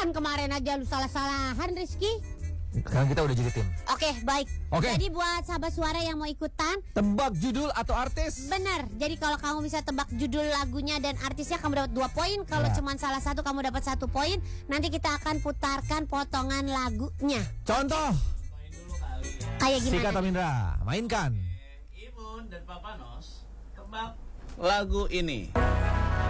Kan kemarin aja lu salah-salahan, Rizky. Sekarang kita udah jadi tim. Oke, baik. Oke. Jadi buat sahabat suara yang mau ikutan, Tebak judul atau artis. benar. Jadi kalau kamu bisa tebak judul lagunya dan artisnya, kamu dapat 2 poin. Kalau Ya. cuma salah satu, kamu dapat 1 poin. Nanti kita akan putarkan potongan lagunya. Contoh. Kayak Sika gimana? Tamindra, mainkan. Imun dan Papa Nos tebak lagu ini.